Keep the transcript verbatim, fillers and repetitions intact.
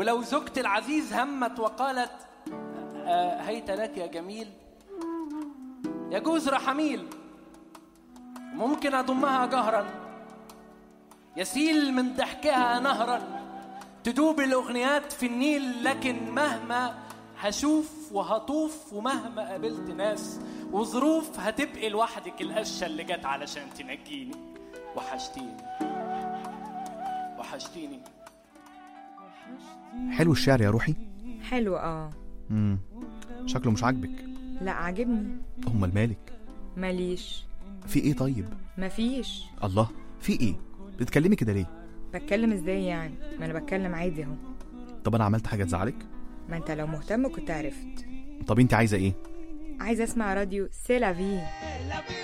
ولو زوجتي العزيز همت وقالت آه هيت لك يا جميل، يجوز رحميل، ممكن أضمها جهرا يسيل من ضحكها نهرا، تدوب الأغنيات في النيل. لكن مهما هشوف وهطوف ومهما قابلت ناس وظروف، هتبقي لوحدك القشة اللي جت علشان تنجيني. وحشتيني وحشتيني. حلو الشعر يا روحي. حلو اه. امم شكله مش عاجبك؟ لا عاجبني. امال مالك؟ ماليش. في ايه طيب؟ مفيش. الله، في ايه؟ بتتكلمي كده ليه؟ بتكلم ازاي يعني؟ ما انا بتكلم عادي اهو. طب انا عملت حاجه تزعلك؟ ما انت لو مهتم كنت عرفت. طب انت عايزه ايه؟ عايزه اسمع راديو سي لا في.